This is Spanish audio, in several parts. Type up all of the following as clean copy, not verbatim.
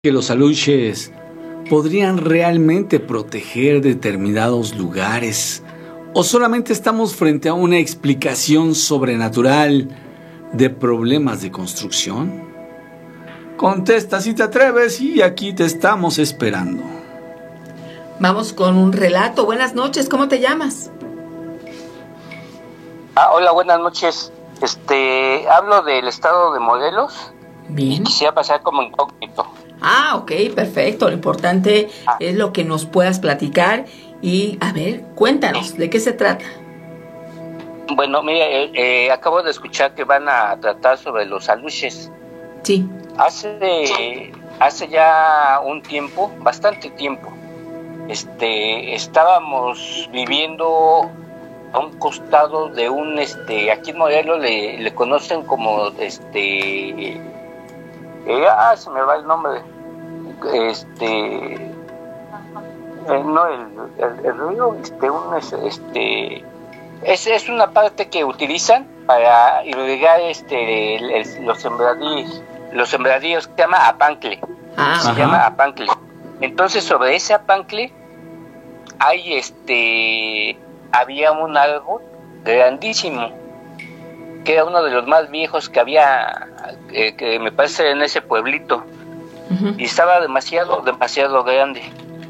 Que los aluches podrían realmente proteger determinados lugares o solamente estamos frente a una explicación sobrenatural de problemas de construcción? Contesta si te atreves y aquí te estamos esperando. Vamos con un relato. Buenas noches, ¿cómo te llamas? Hola, buenas noches. Hablo del estado de Morelos. Bien. Y quisiera pasar como incógnito. Ok, perfecto. Lo importante es lo que nos puedas platicar y, a ver, cuéntanos, ¿de qué se trata? Bueno, mira, acabo de escuchar que van a tratar sobre los aluches. Sí. Hace ya un tiempo, bastante tiempo, estábamos viviendo a un costado de un, aquí en Morelos le conocen como, se me va el nombre, no, el río, es una parte que utilizan para irrigar, los sembradíos, se llama apancle, llama apancle. Entonces sobre ese apancle había un árbol grandísimo, que era uno de los más viejos que había, que me parece en ese pueblito, y estaba demasiado grande,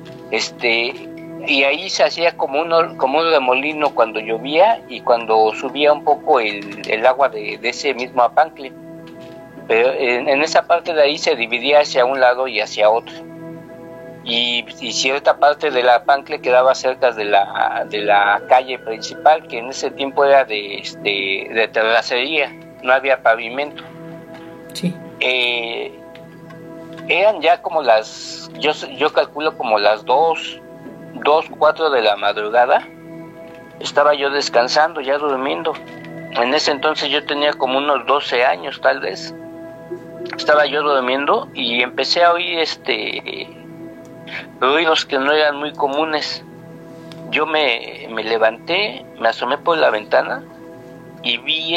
y ahí se hacía como un remolino cuando llovía y cuando subía un poco el agua de ese mismo apancle, pero en esa parte de ahí se dividía hacia un lado y hacia otro, y cierta parte de la apancle quedaba cerca de la calle principal, que en ese tiempo era de terracería, no había pavimento. Sí. Eran ya como yo calculo como las 4 de la madrugada. Estaba yo descansando, ya durmiendo. En ese entonces yo tenía como unos 12 años tal vez. Estaba yo durmiendo y empecé a oír ruidos que no eran muy comunes. Yo me levanté, me asomé por la ventana y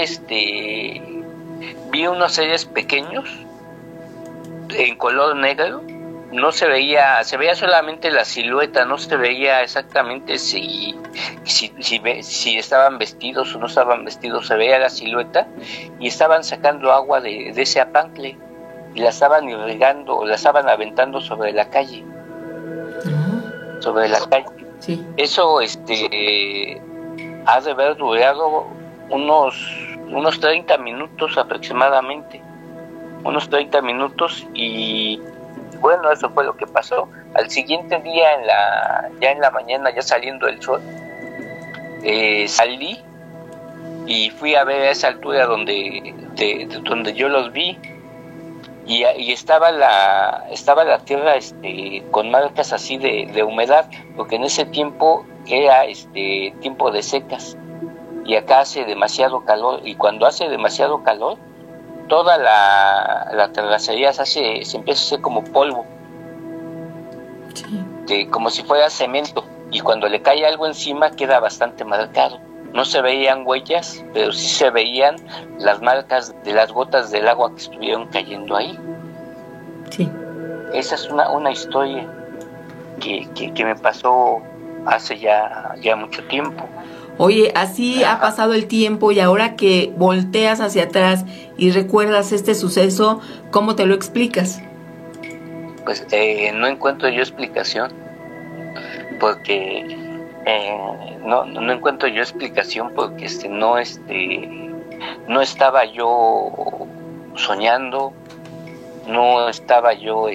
vi unos seres pequeños en color negro. No se veía solamente la silueta, no se veía exactamente si estaban vestidos o no estaban vestidos, se veía la silueta, y estaban sacando agua de ese apancle y la estaban irrigando o la estaban aventando sobre la calle. Sobre la calle. Sí. Eso ha de haber durado unos 30 minutos aproximadamente. Unos 30 minutos y bueno, eso fue lo que pasó. Al siguiente día, ya en la mañana, ya saliendo el sol, salí y fui a ver a esa altura donde yo los vi, y estaba la tierra con marcas así de humedad, porque en ese tiempo era tiempo de secas y acá hace demasiado calor, y cuando hace demasiado calor toda la terracería se empieza a hacer como polvo, sí, como si fuera cemento, y cuando le cae algo encima queda bastante marcado. No se veían huellas, pero sí se veían las marcas de las gotas del agua que estuvieron cayendo ahí. Sí. Esa es una historia que me pasó hace ya mucho tiempo. Oye, así ha pasado el tiempo y ahora que volteas hacia atrás y recuerdas este suceso, ¿cómo te lo explicas? Pues no encuentro yo explicación, porque no encuentro yo explicación porque no estaba yo soñando, no estaba yo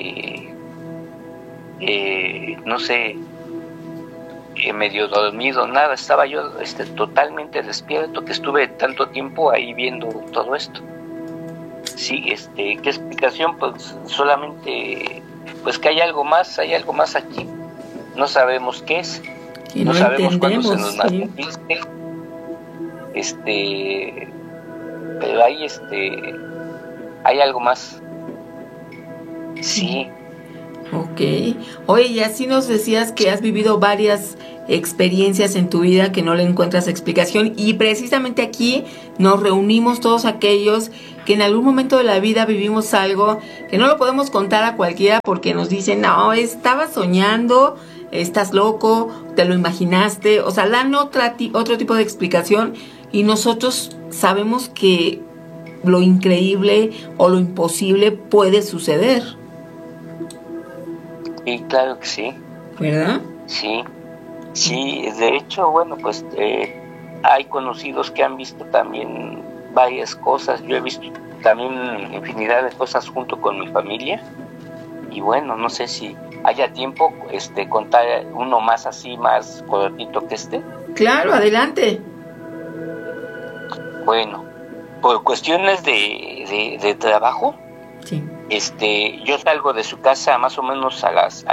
no sé, medio dormido, nada, estaba yo totalmente despierto, que estuve tanto tiempo ahí viendo todo esto. Sí, ¿qué explicación? Pues solamente pues que hay algo más aquí. No sabemos qué es, y no sabemos cuándo se nos sí. manifieste. Pero hay algo más. Sí. Ok. Oye, y así nos decías que has vivido varias experiencias en tu vida que no le encuentras explicación, y precisamente aquí nos reunimos todos aquellos que en algún momento de la vida vivimos algo que no lo podemos contar a cualquiera porque nos dicen, no, estabas soñando, estás loco, te lo imaginaste, o sea, dan otro tipo de explicación, y nosotros sabemos que lo increíble o lo imposible puede suceder. Sí, claro que sí. ¿Verdad? Sí, sí, de hecho, bueno, pues hay conocidos que han visto también varias cosas. Yo he visto también infinidad de cosas junto con mi familia, y bueno, no sé si haya tiempo contar uno más así, más cortito que este. Claro, adelante. Bueno, por cuestiones de trabajo, Sí. yo salgo de su casa más o menos a las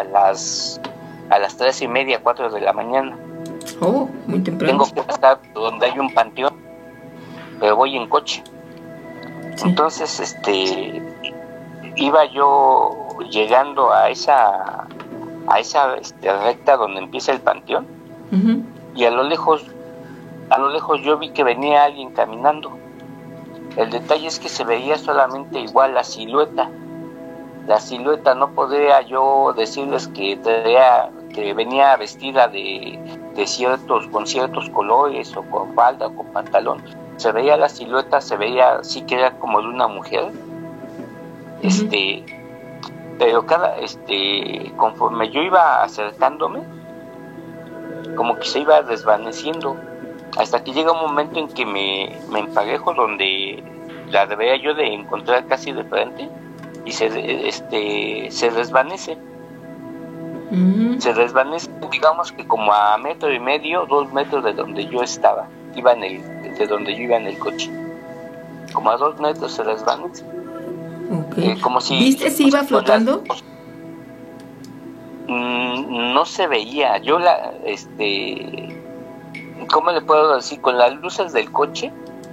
3:30, 4 de la mañana. Oh, muy temprano. Tengo que pasar donde hay un panteón, pero voy en coche. Sí. Entonces, iba yo llegando a esa recta donde empieza el panteón, Uh-huh. y a lo lejos yo vi que venía alguien caminando. El detalle es que se veía solamente igual la silueta. No podría yo decirles que venía vestida con ciertos colores, o con falda o con pantalón. Se veía la silueta, sí que era como de una mujer. Uh-huh. Pero conforme yo iba acercándome, como que se iba desvaneciendo, hasta que llega un momento en que me emparejo donde la debería yo de encontrar casi de frente, y se desvanece. Uh-huh. Se desvanece, digamos que como a 1.5 metros, 2 metros de donde yo estaba, de donde yo iba en el coche. Como a 2 metros se desvanece. Okay. Como si, ¿viste si iba flotando? No se veía. Yo ¿cómo le puedo decir? Con las luces del coche,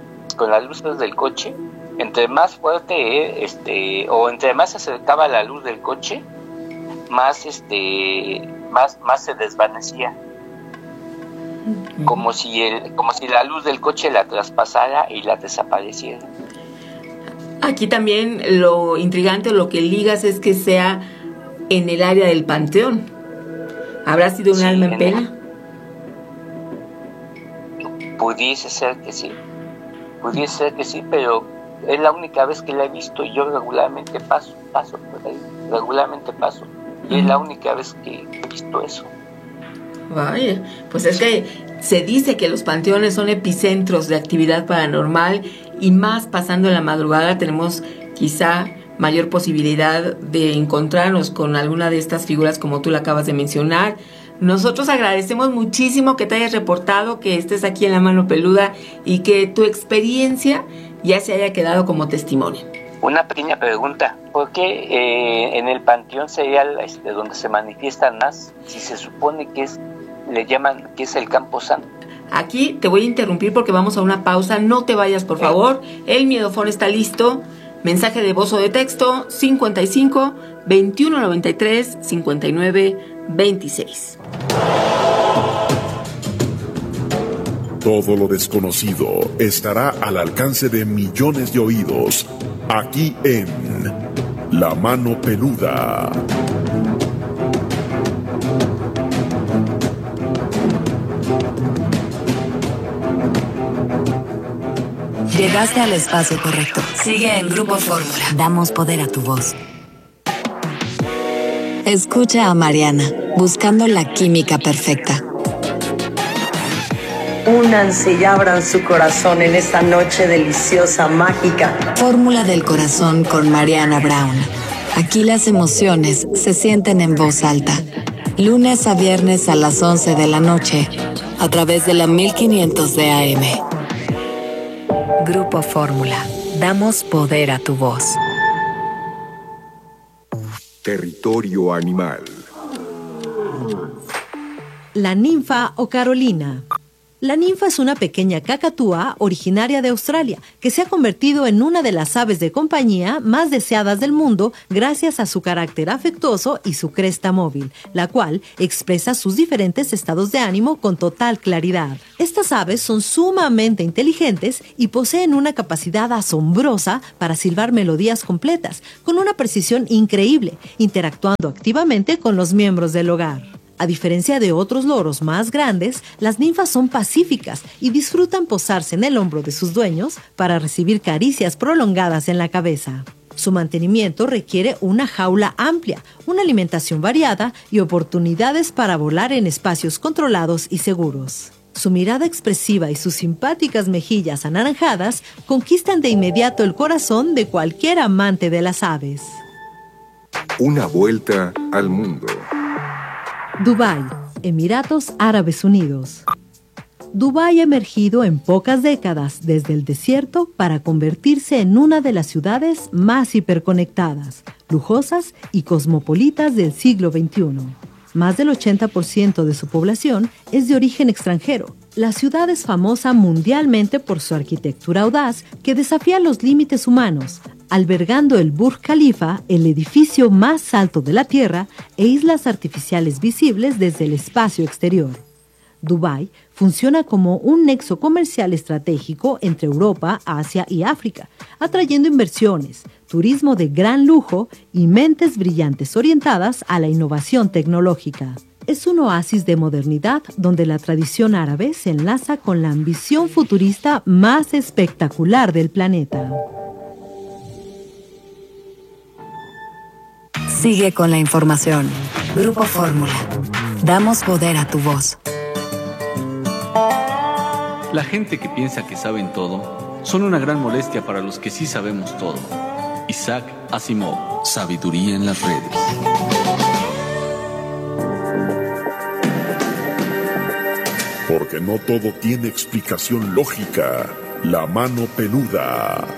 entre más fuerte, o entre más se acercaba la luz del coche, más se desvanecía. Okay. Como si la luz del coche la traspasara y la desapareciera. Aquí también lo intrigante o lo que ligas es que sea en el área del panteón. ¿Habrá sido un alma en pena? Pudiese ser que sí, pero es la única vez que la he visto, y yo regularmente paso por ahí, y es la única vez que he visto eso. Vaya, pues es que se dice que los panteones son epicentros de actividad paranormal, y más pasando la madrugada tenemos quizá mayor posibilidad de encontrarnos con alguna de estas figuras como tú la acabas de mencionar. Nosotros agradecemos muchísimo que te hayas reportado, que estés aquí en La Mano Peluda y que tu experiencia ya se haya quedado como testimonio. Una pequeña pregunta, ¿por qué en el panteón sería donde se manifiestan más, si se supone que le llaman que es el Campo Santo? Aquí te voy a interrumpir porque vamos a una pausa, no te vayas por favor, el miedofón está listo. Mensaje de voz o de texto 55 21 93 59 26. Todo lo desconocido estará al alcance de millones de oídos, aquí en La Mano Peluda. Llegaste al espacio correcto. Sigue en Grupo Fórmula. Damos poder a tu voz. Escucha a Mariana, buscando la química perfecta. Únanse y abran su corazón en esta noche deliciosa, mágica. Fórmula del corazón con Mariana Brown. Aquí las emociones se sienten en voz alta. Lunes a viernes a las 11 de la noche, a través de la 1500 de AM. Grupo Fórmula. Damos poder a tu voz. Territorio animal. La ninfa o Carolina. La ninfa es una pequeña cacatúa originaria de Australia que se ha convertido en una de las aves de compañía más deseadas del mundo gracias a su carácter afectuoso y su cresta móvil, la cual expresa sus diferentes estados de ánimo con total claridad. Estas aves son sumamente inteligentes y poseen una capacidad asombrosa para silbar melodías completas, con una precisión increíble, interactuando activamente con los miembros del hogar. A diferencia de otros loros más grandes, las ninfas son pacíficas y disfrutan posarse en el hombro de sus dueños para recibir caricias prolongadas en la cabeza. Su mantenimiento requiere una jaula amplia, una alimentación variada y oportunidades para volar en espacios controlados y seguros. Su mirada expresiva y sus simpáticas mejillas anaranjadas conquistan de inmediato el corazón de cualquier amante de las aves. Una vuelta al mundo. Dubái, Emiratos Árabes Unidos. Dubái ha emergido en pocas décadas desde el desierto para convertirse en una de las ciudades más hiperconectadas, lujosas y cosmopolitas del siglo XXI. Más del 80% de su población es de origen extranjero. La ciudad es famosa mundialmente por su arquitectura audaz que desafía los límites humanos, albergando el Burj Khalifa, el edificio más alto de la Tierra, e islas artificiales visibles desde el espacio exterior. Dubái funciona como un nexo comercial estratégico entre Europa, Asia y África, atrayendo inversiones, turismo de gran lujo y mentes brillantes orientadas a la innovación tecnológica. Es un oasis de modernidad donde la tradición árabe se enlaza con la ambición futurista más espectacular del planeta. Sigue con la información. Grupo Fórmula. Damos poder a tu voz. La gente que piensa que saben todo son una gran molestia para los que sí sabemos todo. Isaac Asimov. Sabiduría en las redes. Porque no todo tiene explicación lógica. La mano peluda.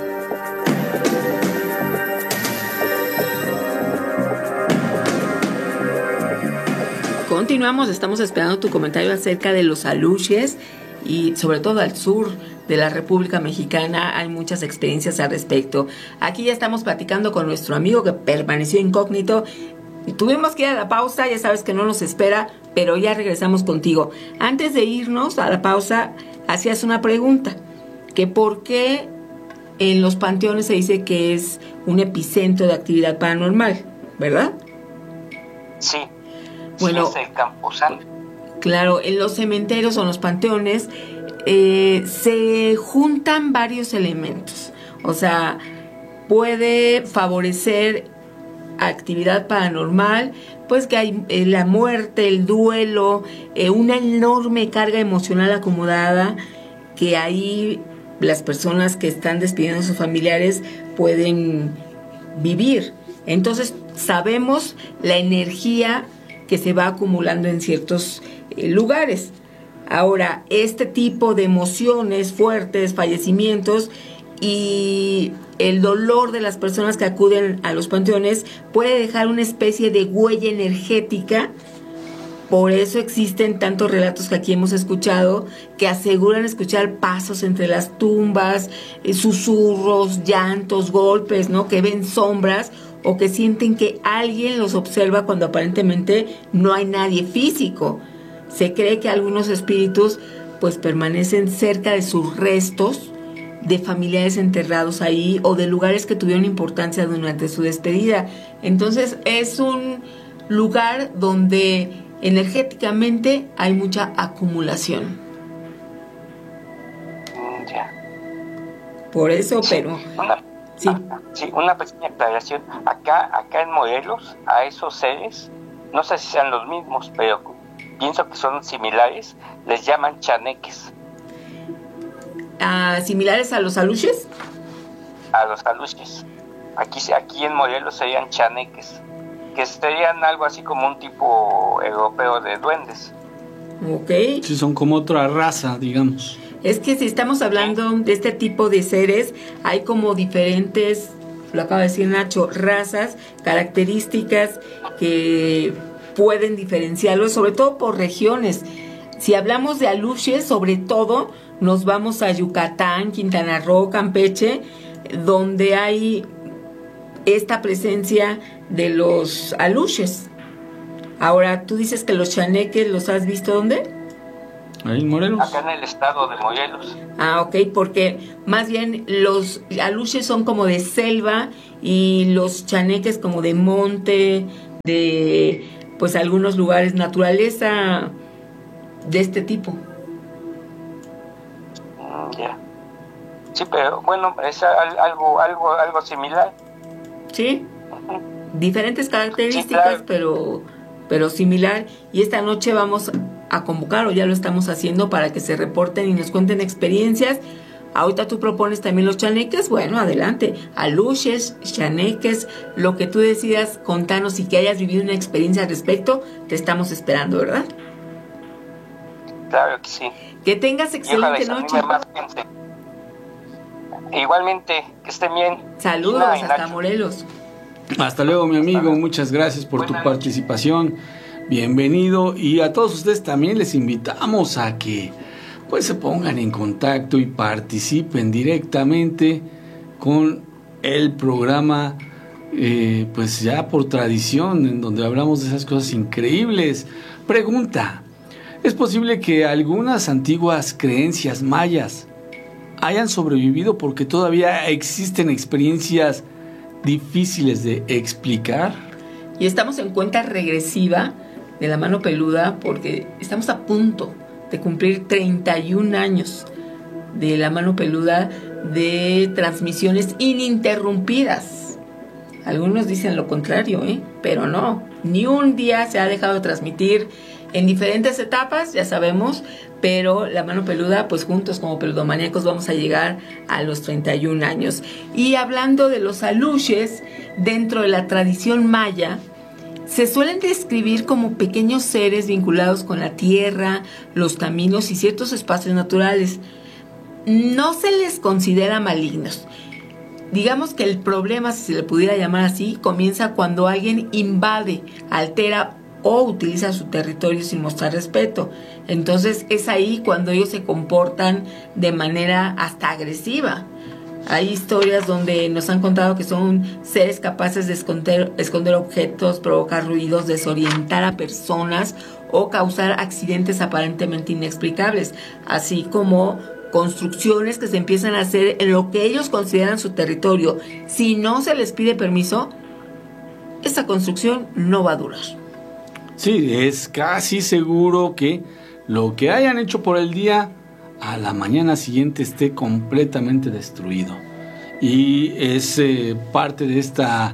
Continuamos, estamos esperando tu comentario acerca de los aluches y sobre todo al sur de la República Mexicana hay muchas experiencias al respecto. Aquí ya estamos platicando con nuestro amigo que permaneció incógnito. Tuvimos que ir a la pausa, ya sabes que no nos espera, pero ya regresamos contigo. Antes de irnos a la pausa, hacías una pregunta, que por qué en los panteones se dice que es un epicentro de actividad paranormal, ¿verdad? Sí. Bueno, sí, es el Camposanto. Claro, en los cementerios o en los panteones se juntan varios elementos. O sea, puede favorecer actividad paranormal, pues que hay la muerte, el duelo, una enorme carga emocional acumulada que ahí las personas que están despidiendo a sus familiares pueden vivir. Entonces sabemos la energía que se va acumulando en ciertos lugares. Ahora, este tipo de emociones fuertes, fallecimientos y el dolor de las personas que acuden a los panteones puede dejar una especie de huella energética. Por eso existen tantos relatos que aquí hemos escuchado que aseguran escuchar pasos entre las tumbas, susurros, llantos, golpes, ¿no? Que ven sombras o que sienten que alguien los observa cuando aparentemente no hay nadie físico. Se cree que algunos espíritus pues permanecen cerca de sus restos de familiares enterrados ahí o de lugares que tuvieron importancia durante su despedida. Entonces es un lugar donde energéticamente hay mucha acumulación. Ya. Por eso, Sí, pero... una pequeña aclaración. Acá en Morelos, a esos seres, no sé si sean los mismos, pero pienso que son similares, les llaman chaneques. ¿Similares a los aluches? A los aluches. Aquí en Morelos serían chaneques, que serían algo así como un tipo europeo de duendes. Ok. Sí, son como otra raza, digamos. Es que si estamos hablando de este tipo de seres, hay como diferentes, lo acaba de decir Nacho, razas, características que pueden diferenciarlos, sobre todo por regiones. Si hablamos de aluches, sobre todo nos vamos a Yucatán, Quintana Roo, Campeche, donde hay esta presencia de los aluches. Ahora, tú dices que los chaneques los has visto ¿dónde? Ahí en Morelos. Acá en el estado de Morelos. Ah, ok, porque más bien los aluches son como de selva y los chaneques como de monte, de pues algunos lugares, naturaleza de este tipo. Ya. Sí, pero bueno, es algo similar. Sí, diferentes características, Sí, claro. pero similar. Y esta noche vamos a convocar, o ya lo estamos haciendo, para que se reporten y nos cuenten experiencias. Ahorita tú propones también los chaneques, bueno, adelante, aluches, chaneques, lo que tú decidas, contanos y que hayas vivido una experiencia al respecto, te estamos esperando, ¿verdad? Claro que sí. Que tengas excelente noche. Más gente. Igualmente, que estén bien. Saludos hasta Morelos. Hasta luego, mi amigo, muchas gracias por tu participación. Bienvenido, y a todos ustedes también les invitamos a que pues se pongan en contacto y participen directamente con el programa, pues ya por tradición, en donde hablamos de esas cosas increíbles. Pregunta: ¿es posible que algunas antiguas creencias mayas hayan sobrevivido porque todavía existen experiencias difíciles de explicar? Y estamos en cuenta regresiva de la mano peluda, porque estamos a punto de cumplir 31 años de la mano peluda, de transmisiones ininterrumpidas. Algunos dicen lo contrario, pero no, ni un día se ha dejado de transmitir, en diferentes etapas, ya sabemos, pero la mano peluda, pues juntos como peludomaníacos vamos a llegar a los 31 años. Y hablando de los aluches, dentro de la tradición maya, se suelen describir como pequeños seres vinculados con la tierra, los caminos y ciertos espacios naturales. No se les considera malignos. Digamos que el problema, si se le pudiera llamar así, comienza cuando alguien invade, altera o utiliza su territorio sin mostrar respeto. Entonces es ahí cuando ellos se comportan de manera hasta agresiva. Hay historias donde nos han contado que son seres capaces de esconder objetos, provocar ruidos, desorientar a personas o causar accidentes aparentemente inexplicables, así como construcciones que se empiezan a hacer en lo que ellos consideran su territorio. Si no se les pide permiso, esa construcción no va a durar. Sí, es casi seguro que lo que hayan hecho por el día, a la mañana siguiente esté completamente destruido. Y es parte de esta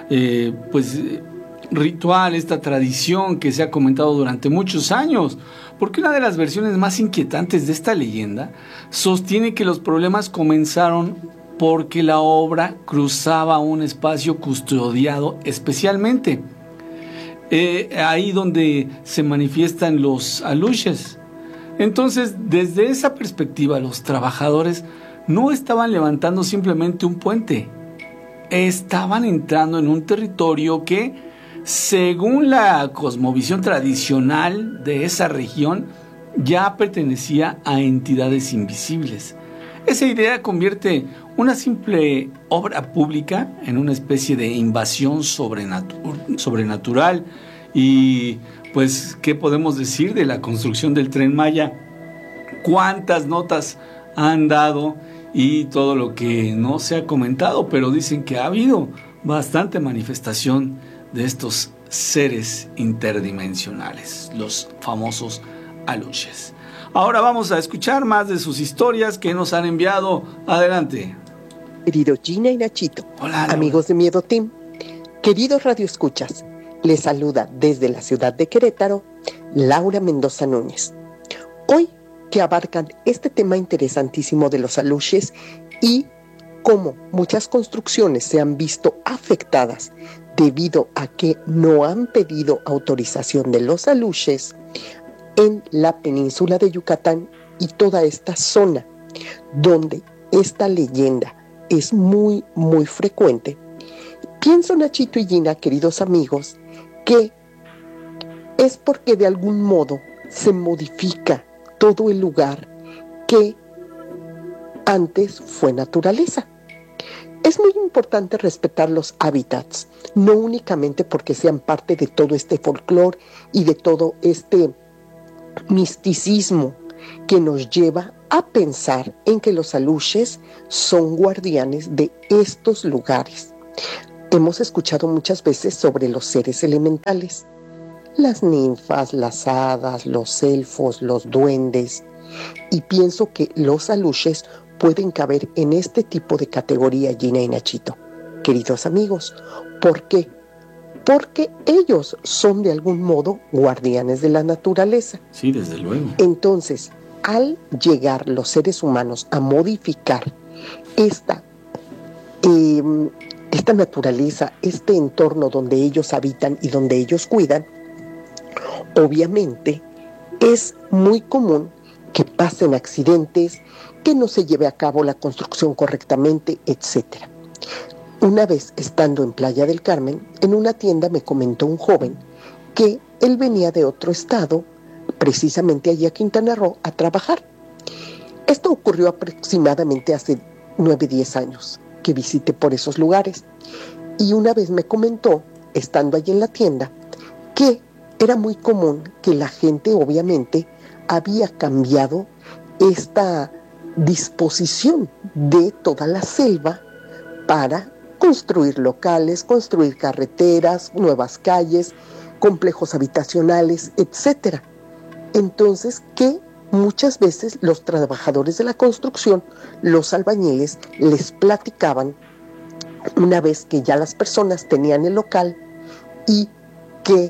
ritual, esta tradición que se ha comentado durante muchos años, porque una de las versiones más inquietantes de esta leyenda sostiene que los problemas comenzaron porque la obra cruzaba un espacio custodiado especialmente. Ahí donde se manifiestan los aluches. Entonces, desde esa perspectiva, los trabajadores no estaban levantando simplemente un puente, estaban entrando en un territorio que, según la cosmovisión tradicional de esa región, ya pertenecía a entidades invisibles. Esa idea convierte una simple obra pública en una especie de invasión sobrenatural. Y pues, ¿qué podemos decir de la construcción del Tren Maya? ¿Cuántas notas han dado y todo lo que no se ha comentado? Pero dicen que ha habido bastante manifestación de estos seres interdimensionales, los famosos aluches. Ahora vamos a escuchar más de sus historias que nos han enviado. Adelante. Querido Gina y Nachito, hola, amigos de Miedo Team, queridos radioescuchas, les saluda desde la ciudad de Querétaro, Laura Mendoza Núñez. Hoy que abarcan este tema interesantísimo de los aluches y cómo muchas construcciones se han visto afectadas debido a que no han pedido autorización de los aluches en la península de Yucatán y toda esta zona donde esta leyenda es muy, muy frecuente. Pienso, Nachito y Gina, queridos amigos, que es porque de algún modo se modifica todo el lugar que antes fue naturaleza. Es muy importante respetar los hábitats, no únicamente porque sean parte de todo este folclore y de todo este misticismo que nos lleva a pensar en que los aluches son guardianes de estos lugares. Hemos escuchado muchas veces sobre los seres elementales, las ninfas, las hadas, los elfos, los duendes, y pienso que los aluches pueden caber en este tipo de categoría, Gina y Nachito. Queridos amigos, ¿por qué? Porque ellos son de algún modo guardianes de la naturaleza. Sí, desde luego. Entonces, al llegar los seres humanos a modificar esta naturaleza, este entorno donde ellos habitan y donde ellos cuidan, obviamente es muy común que pasen accidentes, que no se lleve a cabo la construcción correctamente, etc. Una vez estando en Playa del Carmen, en una tienda me comentó un joven que él venía de otro estado, precisamente allí a Quintana Roo, a trabajar. Esto ocurrió aproximadamente hace 9-10 años que visité por esos lugares. Y una vez me comentó, estando allí en la tienda, que era muy común que la gente obviamente había cambiado esta disposición de toda la selva para construir locales, construir carreteras, nuevas calles, complejos habitacionales, etc. Entonces, que muchas veces los trabajadores de la construcción, los albañiles, les platicaban una vez que ya las personas tenían el local y que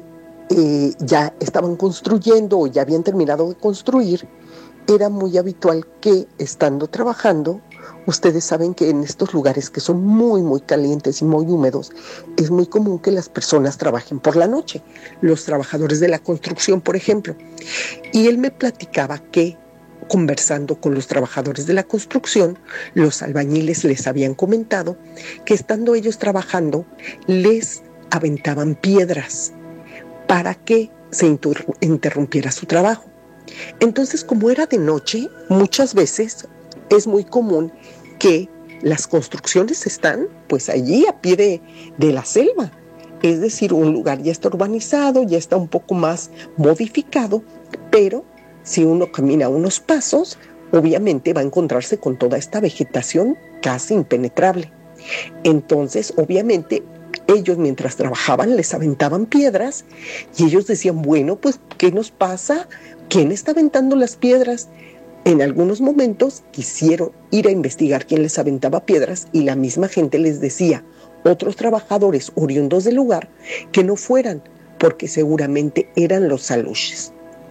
ya estaban construyendo o ya habían terminado de construir, era muy habitual que estando trabajando, ustedes saben que en estos lugares que son muy muy calientes y muy húmedos, es muy común que las personas trabajen por la noche, los trabajadores de la construcción, por ejemplo. Y él me platicaba que conversando con los trabajadores de la construcción, los albañiles les habían comentado que estando ellos trabajando, les aventaban piedras para que se interrumpiera su trabajo. Entonces, como era de noche, muchas veces es muy común que las construcciones están pues allí a pie de la selva. Es decir, un lugar ya está urbanizado, ya está un poco más modificado, pero si uno camina unos pasos, obviamente va a encontrarse con toda esta vegetación casi impenetrable. Entonces, obviamente, ellos mientras trabajaban les aventaban piedras y ellos decían, bueno, pues, ¿qué nos pasa? ¿Quién está aventando las piedras? En algunos momentos quisieron ir a investigar quién les aventaba piedras y la misma gente les decía, otros trabajadores oriundos del lugar, que no fueran, porque seguramente eran los aluches.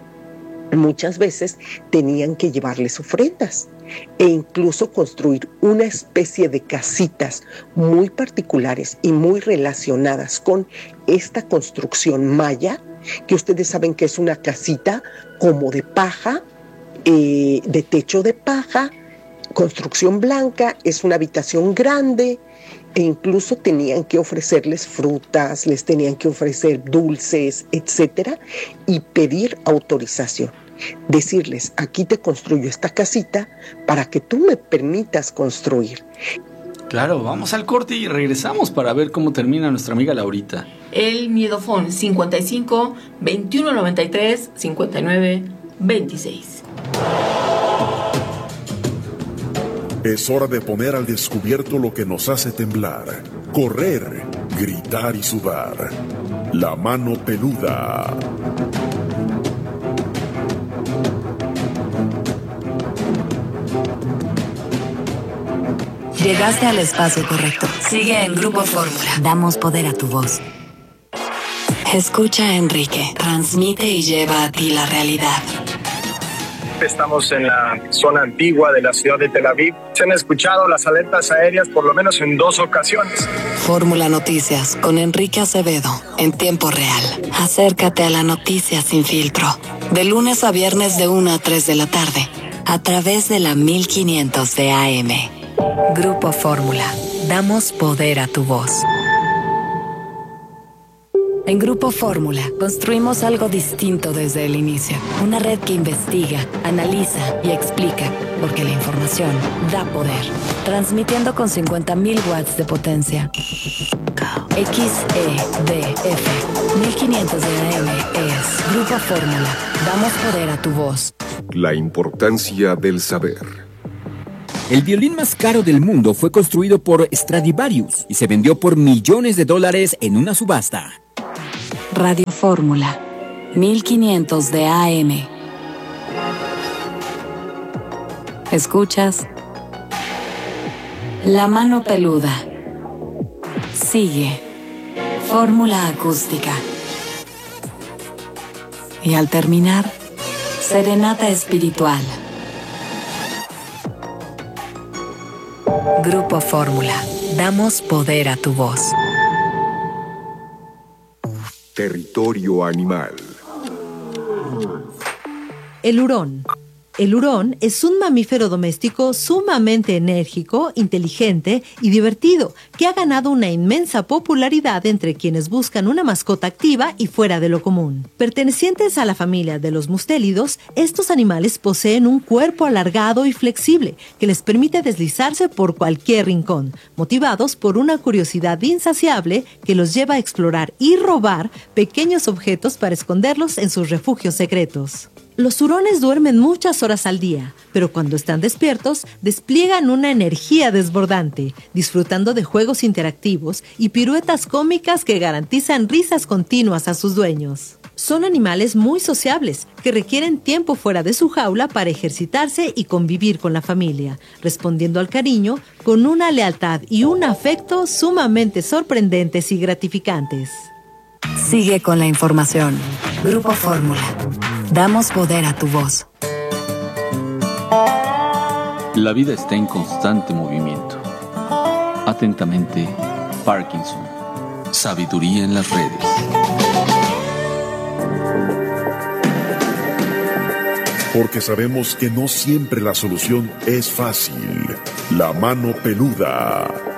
Muchas veces tenían que llevarles ofrendas e incluso construir una especie de casitas muy particulares y muy relacionadas con esta construcción maya, que ustedes saben que es una casita como de paja, de techo de paja, construcción blanca, es una habitación grande, e incluso tenían que ofrecerles frutas, les tenían que ofrecer dulces, etcétera, y pedir autorización. Decirles, aquí te construyo esta casita para que tú me permitas construir. Claro, vamos al corte y regresamos para ver cómo termina nuestra amiga Laurita. El miedofón 55 21 93 59 26. Es hora de poner al descubierto lo que nos hace temblar, correr, gritar y sudar. La mano peluda. Llegaste al espacio correcto. Sigue en Grupo Fórmula. Damos poder a tu voz. Escucha a Enrique. Transmite y lleva a ti la realidad. Estamos en la zona antigua de la ciudad de Tel Aviv. Se han escuchado las alertas aéreas por lo menos en 2 ocasiones. Fórmula Noticias con Enrique Acevedo en tiempo real. Acércate a la noticia sin filtro. De lunes a viernes de 1 a 3 de la tarde. A través de la 1500 de AM. Grupo Fórmula. Damos poder a tu voz. En Grupo Fórmula, construimos algo distinto desde el inicio. Una red que investiga, analiza y explica, porque la información da poder. Transmitiendo con 50.000 watts de potencia. XEDF 1500 de AM es Grupo Fórmula. Damos poder a tu voz. La importancia del saber. El violín más caro del mundo fue construido por Stradivarius y se vendió por millones de dólares en una subasta. Radio Fórmula, 1500 de AM. ¿Escuchas? La mano peluda. Sigue. Fórmula acústica. Y al terminar, serenata espiritual. Grupo Fórmula. Damos poder a tu voz. Territorio animal. El hurón. El hurón es un mamífero doméstico sumamente enérgico, inteligente y divertido, que ha ganado una inmensa popularidad entre quienes buscan una mascota activa y fuera de lo común. Pertenecientes a la familia de los mustélidos, estos animales poseen un cuerpo alargado y flexible que les permite deslizarse por cualquier rincón, motivados por una curiosidad insaciable que los lleva a explorar y robar pequeños objetos para esconderlos en sus refugios secretos. Los hurones duermen muchas horas al día, pero cuando están despiertos, despliegan una energía desbordante, disfrutando de juegos interactivos y piruetas cómicas que garantizan risas continuas a sus dueños. Son animales muy sociables, que requieren tiempo fuera de su jaula para ejercitarse y convivir con la familia, respondiendo al cariño con una lealtad y un afecto sumamente sorprendentes y gratificantes. Sigue con la información. Grupo Fórmula. Damos poder a tu voz. La vida está en constante movimiento. Atentamente, Parkinson. Sabiduría en las redes. Porque sabemos que no siempre la solución es fácil. La mano peluda.